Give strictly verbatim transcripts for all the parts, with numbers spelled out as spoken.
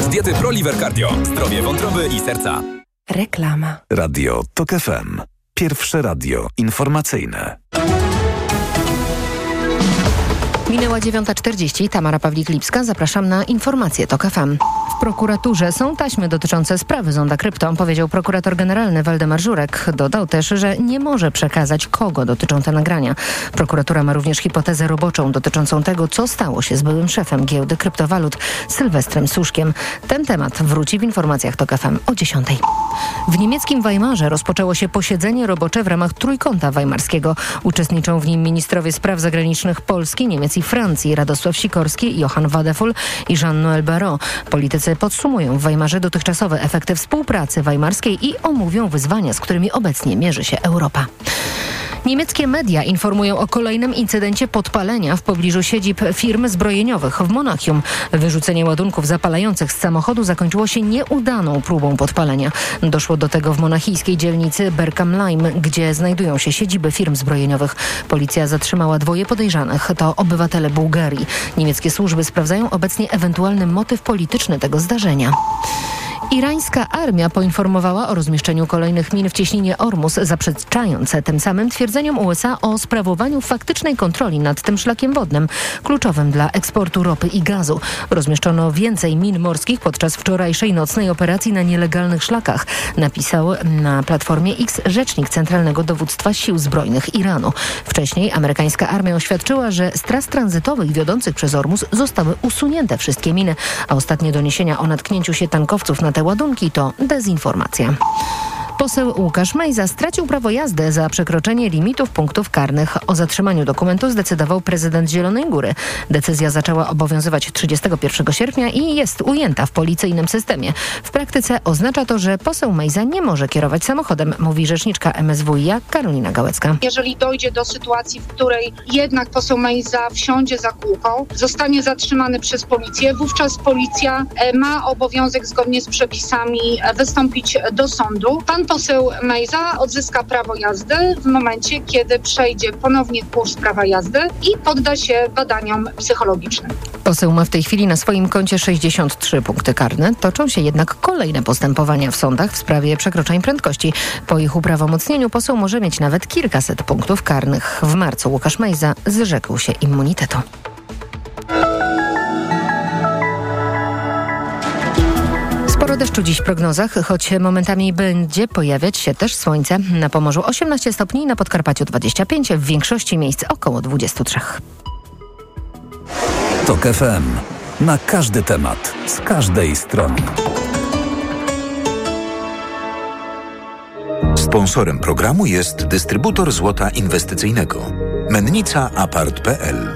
diety ProLiver Cardio. Zdrowie wątroby i serca. Reklama. Radio TOK F M. Pierwsze radio informacyjne. Minęła dziewiąta czterdzieści. Tamara Pawlik-Lipska. Zapraszam na informacje TOK F M. W prokuraturze są taśmy dotyczące sprawy Zonda Krypto, powiedział prokurator generalny Waldemar Żurek. Dodał też, że nie może przekazać, kogo dotyczą te nagrania. Prokuratura ma również hipotezę roboczą dotyczącą tego, co stało się z byłym szefem giełdy kryptowalut Sylwestrem Suszkiem. Ten temat wróci w informacjach TOK F M o dziesiątej. W niemieckim Weimarze rozpoczęło się posiedzenie robocze w ramach Trójkąta Weimarskiego. Uczestniczą w nim ministrowie spraw zagranicznych Polski, Niemiec i Francji, Radosław Sikorski, Johann Wadefull i Jean-Noël Barrot. Politycy podsumują w Weimarze dotychczasowe efekty współpracy weimarskiej i omówią wyzwania, z którymi obecnie mierzy się Europa. Niemieckie media informują o kolejnym incydencie podpalenia w pobliżu siedzib firm zbrojeniowych w Monachium. Wyrzucenie ładunków zapalających z samochodu zakończyło się nieudaną próbą podpalenia. Doszło do tego w monachijskiej dzielnicy Berkamleim, gdzie znajdują się siedziby firm zbrojeniowych. Policja zatrzymała dwoje podejrzanych. To obywatele Bułgarii. Niemieckie służby sprawdzają obecnie ewentualny motyw polityczny tego zdarzenia. Irańska armia poinformowała o rozmieszczeniu kolejnych min w cieśninie Ormus, zaprzeczając tym samym twierdzeniom U S A o sprawowaniu faktycznej kontroli nad tym szlakiem wodnym, kluczowym dla eksportu ropy i gazu. Rozmieszczono więcej min morskich podczas wczorajszej nocnej operacji na nielegalnych szlakach, napisał na Platformie X rzecznik Centralnego Dowództwa Sił Zbrojnych Iranu. Wcześniej amerykańska armia oświadczyła, że z tras tranzytowych wiodących przez Ormus zostały usunięte wszystkie miny, a ostatnie doniesienia o natknięciu się tankowców na te ładunki to dezinformacja. Poseł Łukasz Mejza stracił prawo jazdy za przekroczenie limitów punktów karnych. O zatrzymaniu dokumentu zdecydował prezydent Zielonej Góry. Decyzja zaczęła obowiązywać trzydziestego pierwszego sierpnia i jest ujęta w policyjnym systemie. W praktyce oznacza to, że poseł Mejza nie może kierować samochodem, mówi rzeczniczka M S W i a Karolina Gałecka. Jeżeli dojdzie do sytuacji, w której jednak poseł Mejza wsiądzie za kółko, zostanie zatrzymany przez policję, wówczas policja ma obowiązek zgodnie z przepisami wystąpić do sądu. Pan poseł Mejza odzyska prawo jazdy w momencie, kiedy przejdzie ponownie kurs prawa jazdy i podda się badaniom psychologicznym. Poseł ma w tej chwili na swoim koncie sześćdziesiąt trzy punkty karne. Toczą się jednak kolejne postępowania w sądach w sprawie przekroczeń prędkości. Po ich uprawomocnieniu poseł może mieć nawet kilkaset punktów karnych. W marcu Łukasz Mejza zrzekł się immunitetu. Sporo deszczu dziś w prognozach, choć momentami będzie pojawiać się też słońce. Na Pomorzu osiemnaście stopni, na Podkarpaciu dwadzieścia pięć, w większości miejsc około dwadzieścia trzy. TOK F M. Na każdy temat, z każdej strony. Sponsorem programu jest dystrybutor złota inwestycyjnego Mennica Apart kropka p l.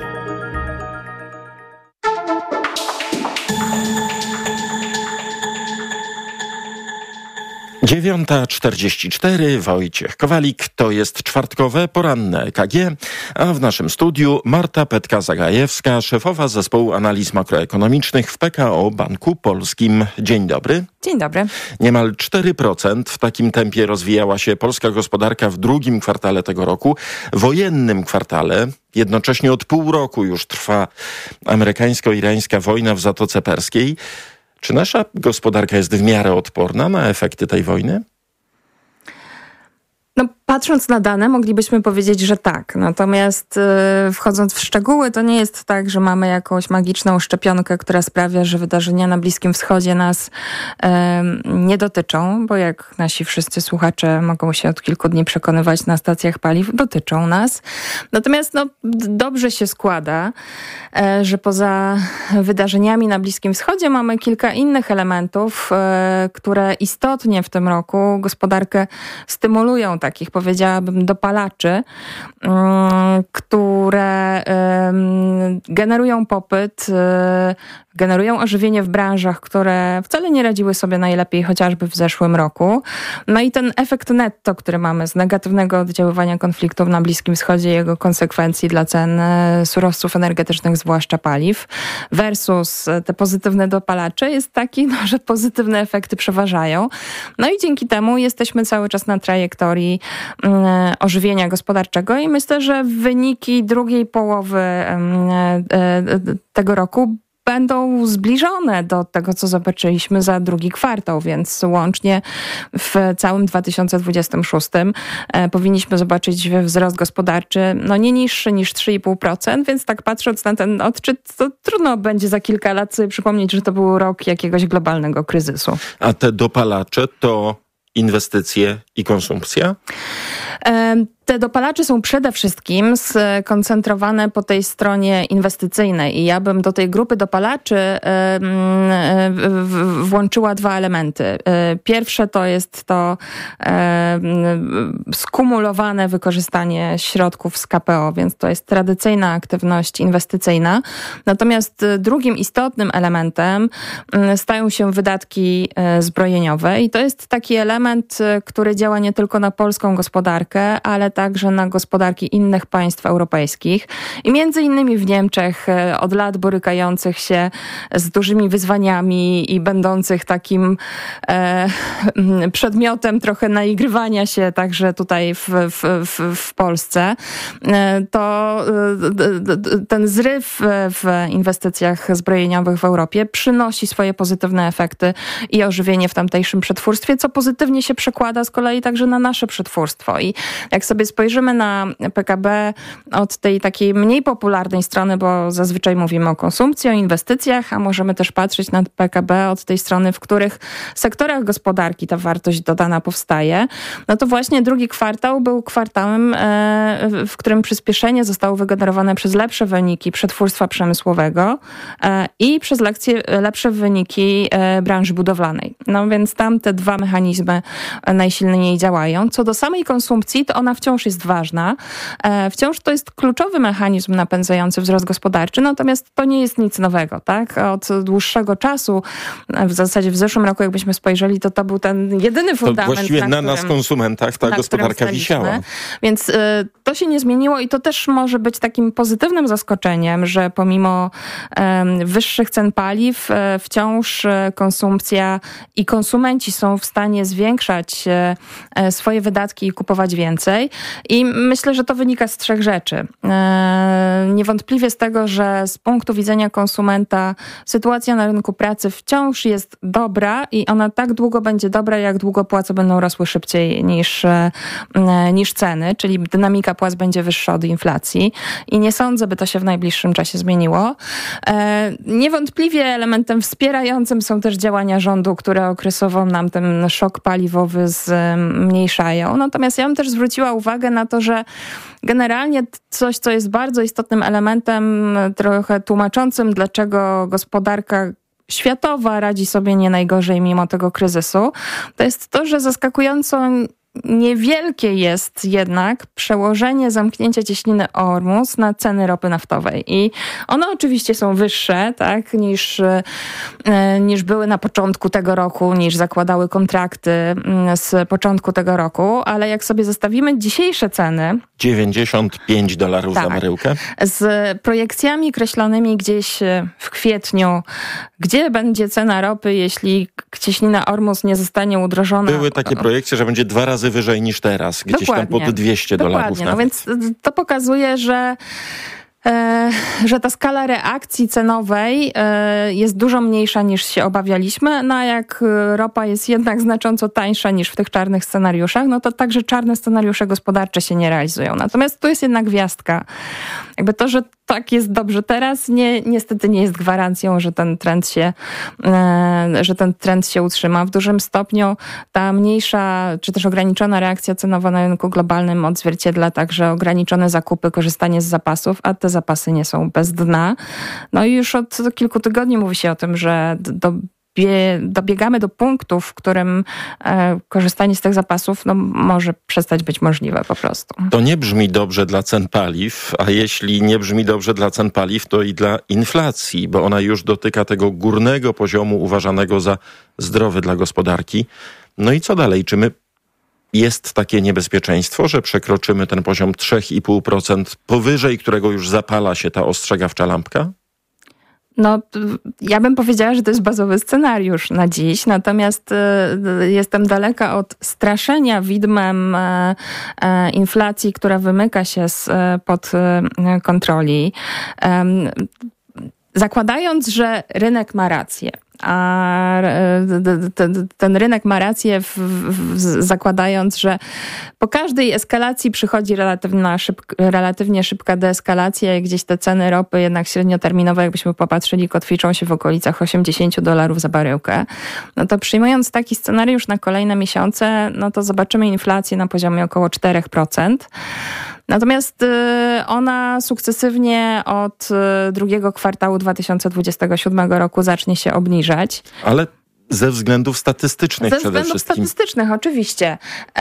dziewiąta czterdzieści cztery, Wojciech Kowalik, to jest czwartkowe poranne E K G, a w naszym studiu Marta Petka-Zagajewska, szefowa zespołu analiz makroekonomicznych w P K O Banku Polskim. Dzień dobry. Dzień dobry. Niemal cztery procent w takim tempie rozwijała się polska gospodarka w drugim kwartale tego roku, wojennym kwartale. Jednocześnie od pół roku już trwa amerykańsko-irańska wojna w Zatoce Perskiej. Czy nasza gospodarka jest w miarę odporna na efekty tej wojny? No, patrząc na dane, moglibyśmy powiedzieć, że tak. Natomiast yy, wchodząc w szczegóły, to nie jest tak, że mamy jakąś magiczną szczepionkę, która sprawia, że wydarzenia na Bliskim Wschodzie nas yy, nie dotyczą, bo jak nasi wszyscy słuchacze mogą się od kilku dni przekonywać na stacjach paliw, dotyczą nas. Natomiast no, dobrze się składa, yy, że poza wydarzeniami na Bliskim Wschodzie mamy kilka innych elementów, yy, które istotnie w tym roku gospodarkę stymulują, takich powiedziałabym dopalaczy, które generują popyt, generują ożywienie w branżach, które wcale nie radziły sobie najlepiej chociażby w zeszłym roku. No i ten efekt netto, który mamy z negatywnego oddziaływania konfliktu na Bliskim Wschodzie i jego konsekwencji dla cen surowców energetycznych, zwłaszcza paliw, versus te pozytywne dopalacze, jest taki, no, że pozytywne efekty przeważają. No i dzięki temu jesteśmy cały czas na trajektorii ożywienia gospodarczego i myślę, że wyniki drugiej połowy tego roku będą zbliżone do tego, co zobaczyliśmy za drugi kwartał, więc łącznie w całym dwa tysiące dwudziestym szóstym e, powinniśmy zobaczyć wzrost gospodarczy no nie niższy niż trzy i pół procent, więc tak patrząc na ten odczyt, to trudno będzie za kilka lat sobie przypomnieć, że to był rok jakiegoś globalnego kryzysu. A te dopalacze to inwestycje i konsumpcja? E, Te dopalacze są przede wszystkim skoncentrowane po tej stronie inwestycyjnej i ja bym do tej grupy dopalaczy włączyła dwa elementy. Pierwsze to jest to skumulowane wykorzystanie środków z K P O, więc to jest tradycyjna aktywność inwestycyjna. Natomiast drugim istotnym elementem stają się wydatki zbrojeniowe i to jest taki element, który działa nie tylko na polską gospodarkę, ale także na gospodarki innych państw europejskich i między innymi w Niemczech od lat borykających się z dużymi wyzwaniami i będących takim e, przedmiotem trochę naigrywania się także tutaj w, w, w, w Polsce, to ten zryw w inwestycjach zbrojeniowych w Europie przynosi swoje pozytywne efekty i ożywienie w tamtejszym przetwórstwie, co pozytywnie się przekłada z kolei także na nasze przetwórstwo. I jak sobie spojrzymy na P K B od tej takiej mniej popularnej strony, bo zazwyczaj mówimy o konsumpcji, o inwestycjach, a możemy też patrzeć na P K B od tej strony, w których sektorach gospodarki ta wartość dodana powstaje, no to właśnie drugi kwartał był kwartałem, w którym przyspieszenie zostało wygenerowane przez lepsze wyniki przetwórstwa przemysłowego i przez lekcje, lepsze wyniki branży budowlanej. No więc tam te dwa mechanizmy najsilniej działają. Co do samej konsumpcji, to ona wciąż jest ważna. Wciąż to jest kluczowy mechanizm napędzający wzrost gospodarczy, natomiast to nie jest nic nowego, tak? Od dłuższego czasu, w zasadzie w zeszłym roku, jakbyśmy spojrzeli, to to był ten jedyny fundament, to właściwie na, na którym, nas, konsumentach, ta gospodarka wisiała. Więc y, to się nie zmieniło i to też może być takim pozytywnym zaskoczeniem, że pomimo y, wyższych cen paliw y, wciąż y, konsumpcja i konsumenci są w stanie zwiększać y, y, swoje wydatki i kupować więcej. I myślę, że to wynika z trzech rzeczy. Y, niewątpliwie z tego, że z punktu widzenia konsumenta sytuacja na rynku pracy wciąż jest dobra i ona tak długo będzie dobra, jak długo płace będą rosły szybciej niż, niż ceny, czyli dynamika płac będzie wyższa od inflacji i nie sądzę, by to się w najbliższym czasie zmieniło. Niewątpliwie elementem wspierającym są też działania rządu, które okresowo nam ten szok paliwowy zmniejszają. Natomiast ja bym też zwróciła uwagę na to, że generalnie coś, co jest bardzo istotnym elementem, trochę tłumaczącym, dlaczego gospodarka światowa radzi sobie nie najgorzej mimo tego kryzysu, to jest to, że zaskakująco niewielkie jest jednak przełożenie zamknięcia cieśniny Ormus na ceny ropy naftowej. I one oczywiście są wyższe, tak, niż, niż były na początku tego roku, niż zakładały kontrakty z początku tego roku, ale jak sobie zestawimy dzisiejsze ceny... dziewięćdziesiąt pięć dolarów tak, za baryłkę? Z projekcjami kreślonymi gdzieś w kwietniu, gdzie będzie cena ropy, jeśli cieśnina Ormus nie zostanie udrożona. Były takie projekcje, że będzie dwa razy wyżej niż teraz, gdzieś Dokładnie. tam pod dwieście dolarów. No więc to pokazuje, że E, że ta skala reakcji cenowej e, jest dużo mniejsza niż się obawialiśmy, no a jak ropa jest jednak znacząco tańsza niż w tych czarnych scenariuszach, no to także czarne scenariusze gospodarcze się nie realizują. Natomiast tu jest jednak gwiazdka. Jakby to, że tak jest dobrze teraz, nie, niestety nie jest gwarancją, że ten trend się, e, że ten trend się utrzyma. W dużym stopniu ta mniejsza, czy też ograniczona reakcja cenowa na rynku globalnym odzwierciedla także ograniczone zakupy, korzystanie z zapasów, a te zapasy nie są bez dna. No i już od kilku tygodni mówi się o tym, że do dobiegamy do punktu, w którym e, korzystanie z tych zapasów no, może przestać być możliwe po prostu. To nie brzmi dobrze dla cen paliw, a jeśli nie brzmi dobrze dla cen paliw, to i dla inflacji, bo ona już dotyka tego górnego poziomu uważanego za zdrowy dla gospodarki. No i co dalej? Czy my jest takie niebezpieczeństwo, że przekroczymy ten poziom trzy i pół procent, powyżej którego już zapala się ta ostrzegawcza lampka? No, ja bym powiedziała, że to jest bazowy scenariusz na dziś, natomiast y, jestem daleka od straszenia widmem y, y, inflacji, która wymyka się z, y, pod y, kontroli. Y, zakładając, że rynek ma rację, a ten rynek ma rację w, w, zakładając, że po każdej eskalacji przychodzi relatywna szybk, relatywnie szybka deeskalacja i gdzieś te ceny ropy jednak średnioterminowe, jakbyśmy popatrzyli, kotwiczą się w okolicach osiemdziesiąt dolarów za baryłkę. No to przyjmując taki scenariusz na kolejne miesiące, no to zobaczymy inflację na poziomie około cztery procent. Natomiast ona sukcesywnie od drugiego kwartału dwa tysiące dwudziestego siódmego roku zacznie się obniżać. Ale ze względów statystycznych Ze przede względów wszystkim. statystycznych, oczywiście.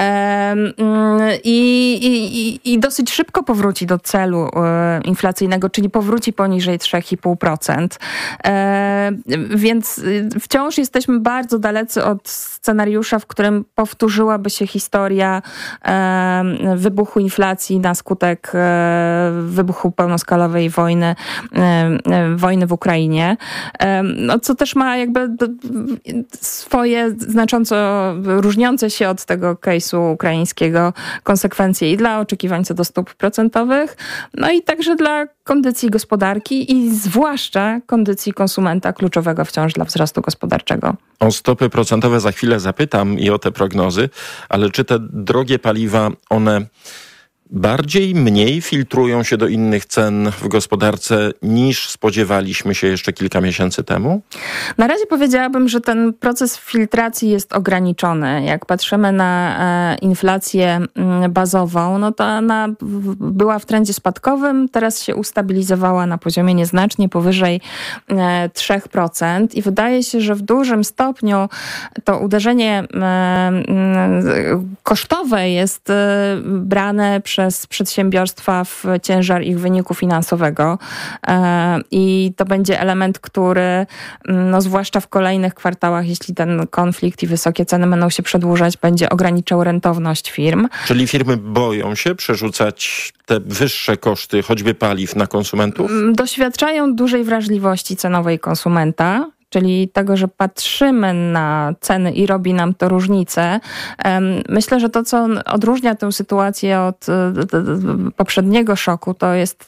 I, i, I dosyć szybko powróci do celu inflacyjnego, czyli powróci poniżej trzy i pół procent. Więc wciąż jesteśmy bardzo dalecy od scenariusza, w którym powtórzyłaby się historia wybuchu inflacji na skutek wybuchu pełnoskalowej wojny, wojny w Ukrainie. No, co też ma jakby swoje znacząco różniące się od tego case'u ukraińskiego konsekwencje i dla oczekiwań co do stóp procentowych, no i także dla kondycji gospodarki i zwłaszcza kondycji konsumenta kluczowego wciąż dla wzrostu gospodarczego. O stopy procentowe za chwilę zapytam i o te prognozy, ale czy te drogie paliwa, one bardziej, mniej filtrują się do innych cen w gospodarce niż spodziewaliśmy się jeszcze kilka miesięcy temu? Na razie powiedziałabym, że ten proces filtracji jest ograniczony. Jak patrzymy na e, inflację m, bazową, no to ona była w trendzie spadkowym, teraz się ustabilizowała na poziomie nieznacznie powyżej e, trzy procent i wydaje się, że w dużym stopniu to uderzenie e, e, kosztowe jest e, brane przez przez przedsiębiorstwa w ciężar ich wyniku finansowego i to będzie element, który no zwłaszcza w kolejnych kwartałach, jeśli ten konflikt i wysokie ceny będą się przedłużać, będzie ograniczał rentowność firm. Czyli firmy boją się przerzucać te wyższe koszty choćby paliw na konsumentów? Doświadczają dużej wrażliwości cenowej konsumenta, czyli tego, że patrzymy na ceny i robi nam to różnicę. Myślę, że to, co odróżnia tę sytuację od poprzedniego szoku, to jest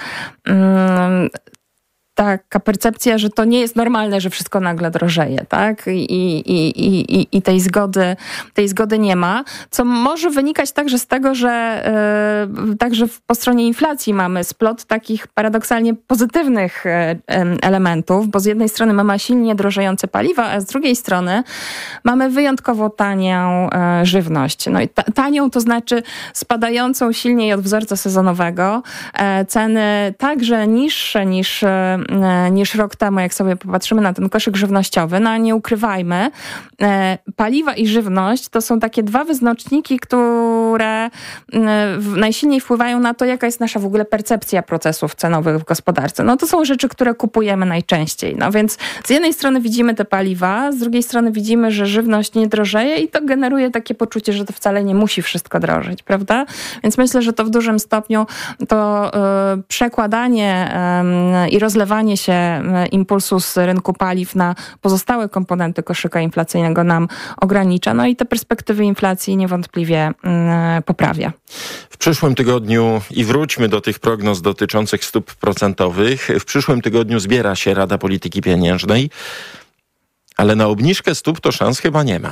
taka percepcja, że to nie jest normalne, że wszystko nagle drożeje, tak? I, i, i, i, i tej zgody, tej zgody nie ma, co może wynikać także z tego, że yy, także po stronie inflacji mamy splot takich paradoksalnie pozytywnych yy, elementów, bo z jednej strony mamy silnie drożejące paliwa, a z drugiej strony mamy wyjątkowo tanią yy, żywność. No i ta, tanią to znaczy spadającą silniej od wzorca sezonowego, yy, ceny także niższe niż yy, niż rok temu, jak sobie popatrzymy na ten koszyk żywnościowy. No a nie ukrywajmy, paliwa i żywność to są takie dwa wyznaczniki, które najsilniej wpływają na to, jaka jest nasza w ogóle percepcja procesów cenowych w gospodarce. No to są rzeczy, które kupujemy najczęściej. No więc z jednej strony widzimy te paliwa, z drugiej strony widzimy, że żywność nie drożeje i to generuje takie poczucie, że to wcale nie musi wszystko drożyć, prawda? Więc myślę, że to w dużym stopniu to y, przekładanie y, i rozlewanie się impulsu z rynku paliw na pozostałe komponenty koszyka inflacyjnego nam ogranicza. No i te perspektywy inflacji niewątpliwie mm, poprawia. W przyszłym tygodniu, i wróćmy do tych prognoz dotyczących stóp procentowych, w przyszłym tygodniu zbiera się Rada Polityki Pieniężnej, ale na obniżkę stóp to szans chyba nie ma.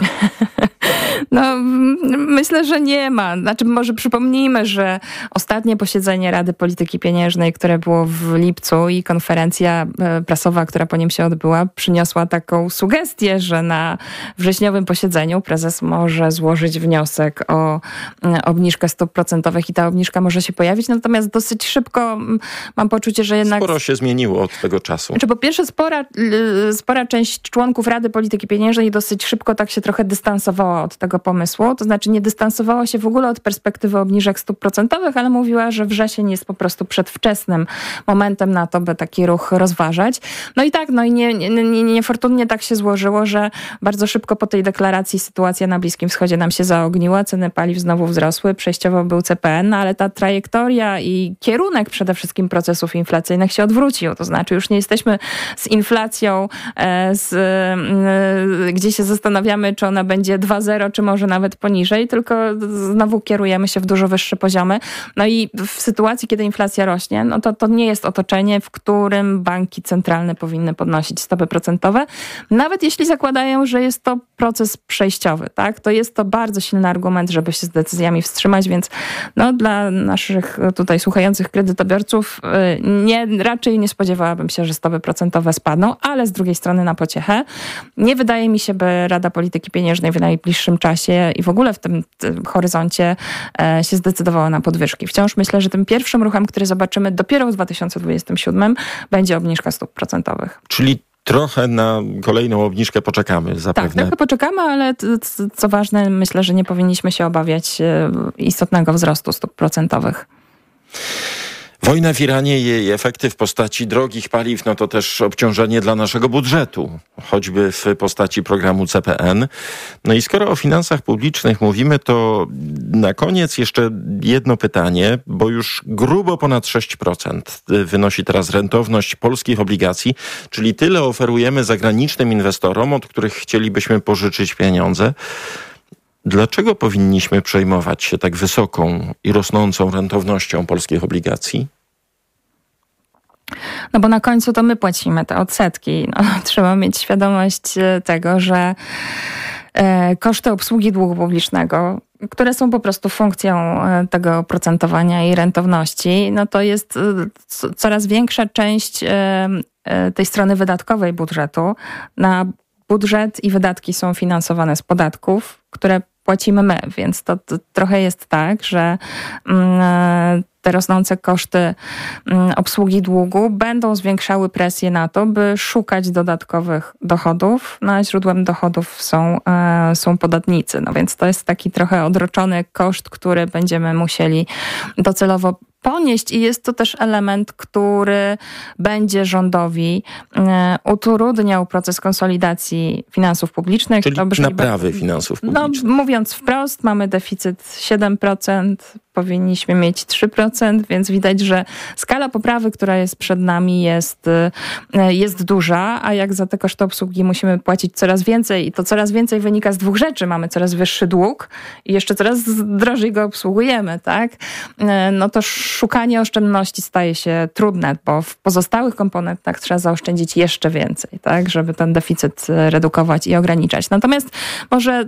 No, myślę, że nie ma. Znaczy, może przypomnijmy, że ostatnie posiedzenie Rady Polityki Pieniężnej, które było w lipcu i konferencja prasowa, która po nim się odbyła, przyniosła taką sugestię, że na wrześniowym posiedzeniu prezes może złożyć wniosek o obniżkę stóp procentowych i ta obniżka może się pojawić. Natomiast dosyć szybko mam poczucie, że jednak... Sporo się zmieniło od tego czasu. Znaczy, po pierwsze, spora, spora część członków Rady Polityki Pieniężnej dosyć szybko tak się trochę dystansowała od tego pomysłu, to znaczy nie dystansowała się w ogóle od perspektywy obniżek stóp procentowych, ale mówiła, że wrzesień jest po prostu przedwczesnym momentem na to, by taki ruch rozważać. No i tak, no i nie, nie, nie, niefortunnie tak się złożyło, że bardzo szybko po tej deklaracji sytuacja na Bliskim Wschodzie nam się zaogniła, ceny paliw znowu wzrosły, przejściowo był C P N, no ale ta trajektoria i kierunek przede wszystkim procesów inflacyjnych się odwrócił, to znaczy już nie jesteśmy z inflacją, z, gdzie się zastanawiamy, czy ona będzie dwa zero, czy czy może nawet poniżej, tylko znowu kierujemy się w dużo wyższe poziomy. No i w sytuacji, kiedy inflacja rośnie, no to to nie jest otoczenie, w którym banki centralne powinny podnosić stopy procentowe, nawet jeśli zakładają, że jest to proces przejściowy, tak? To jest to bardzo silny argument, żeby się z decyzjami wstrzymać, więc no, dla naszych tutaj słuchających kredytobiorców nie, raczej nie spodziewałabym się, że stopy procentowe spadną, ale z drugiej strony na pociechę. Nie wydaje mi się, by Rada Polityki Pieniężnej w najbliższym czasie i w ogóle w tym, tym horyzoncie e, się zdecydowała na podwyżki. Wciąż myślę, że tym pierwszym ruchem, który zobaczymy dopiero w dwa tysiące dwudziestym siódmym, będzie obniżka stóp procentowych. Czyli trochę na kolejną obniżkę poczekamy zapewne. Tak, trochę poczekamy, ale co ważne, myślę, że nie powinniśmy się obawiać istotnego wzrostu stóp procentowych. Wojna w Iranie i jej efekty w postaci drogich paliw, no to też obciążenie dla naszego budżetu, choćby w postaci programu C P N. No i skoro o finansach publicznych mówimy, to na koniec jeszcze jedno pytanie, bo już grubo ponad sześć procent wynosi teraz rentowność polskich obligacji, czyli tyle oferujemy zagranicznym inwestorom, od których chcielibyśmy pożyczyć pieniądze. Dlaczego powinniśmy przejmować się tak wysoką i rosnącą rentownością polskich obligacji? No bo na końcu to my płacimy te odsetki. No, trzeba mieć świadomość tego, że e, koszty obsługi długu publicznego, które są po prostu funkcją tego procentowania i rentowności, no to jest e, coraz większa część e, e, tej strony wydatkowej budżetu. Na budżet i wydatki są finansowane z podatków, które płacimy my, więc to, to trochę jest tak, że mm, te rosnące koszty mm, obsługi długu będą zwiększały presję na to, by szukać dodatkowych dochodów. No, a źródłem dochodów są, e, są podatnicy. No więc to jest taki trochę odroczony koszt, który będziemy musieli docelowo ponieść i jest to też element, który będzie rządowi e, utrudniał proces konsolidacji finansów publicznych. Czyli to brzmi naprawy bardzo, finansów publicznych. No, mówiąc wprost, mamy deficyt siedem procent, powinniśmy mieć trzy procent, więc widać, że skala poprawy, która jest przed nami jest, jest duża, a jak za te koszty obsługi musimy płacić coraz więcej i to coraz więcej wynika z dwóch rzeczy. Mamy coraz wyższy dług i jeszcze coraz drożej go obsługujemy, tak? No to szukanie oszczędności staje się trudne, bo w pozostałych komponentach trzeba zaoszczędzić jeszcze więcej, tak? Żeby ten deficyt redukować i ograniczać. Natomiast może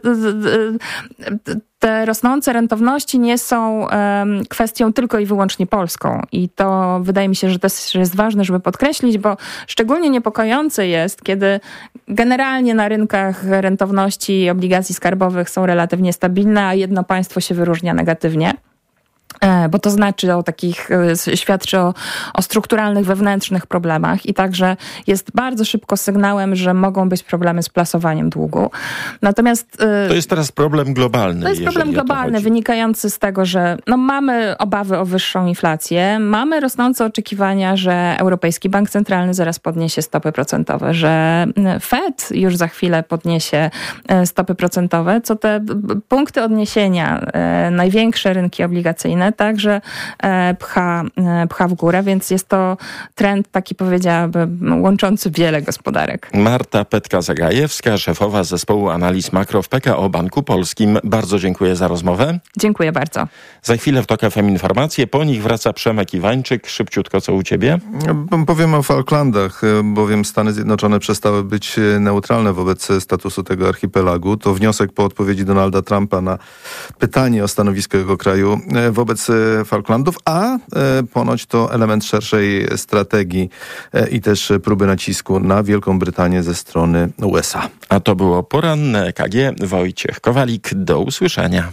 te rosnące rentowności nie są um, kwestią tylko i wyłącznie polską i to wydaje mi się, że też jest ważne, żeby podkreślić, bo szczególnie niepokojące jest, kiedy generalnie na rynkach rentowności i obligacji skarbowych są relatywnie stabilne, a jedno państwo się wyróżnia negatywnie. Bo to znaczy o takich, świadczy o, o strukturalnych, wewnętrznych problemach i także jest bardzo szybko sygnałem, że mogą być problemy z plasowaniem długu. Natomiast to jest teraz problem globalny. To jest problem globalny, wynikający z tego, że no mamy obawy o wyższą inflację, mamy rosnące oczekiwania, że Europejski Bank Centralny zaraz podniesie stopy procentowe, że Fed już za chwilę podniesie stopy procentowe, co te punkty odniesienia, największe rynki obligacyjne także pcha, pcha w górę, więc jest to trend taki, powiedziałabym, łączący wiele gospodarek. Marta Petka-Zagajewska, szefowa zespołu analiz makro w P K O Banku Polskim. Bardzo dziękuję za rozmowę. Dziękuję bardzo. Za chwilę w TOK F M informacje, po nich wraca Przemek Iwańczyk. Szybciutko, co u ciebie? Powiem o Falklandach, bowiem Stany Zjednoczone przestały być neutralne wobec statusu tego archipelagu. To wniosek po odpowiedzi Donalda Trumpa na pytanie o stanowisko jego kraju wobec Falklandów, a ponoć to element szerszej strategii i też próby nacisku na Wielką Brytanię ze strony U S A. A to było poranne E K G. Wojciech Kowalik, do usłyszenia.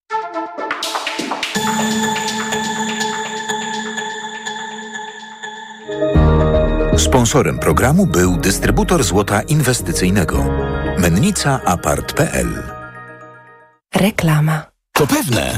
Sponsorem programu był dystrybutor złota inwestycyjnego Mennica Apart kropka p l. Reklama. To pewne.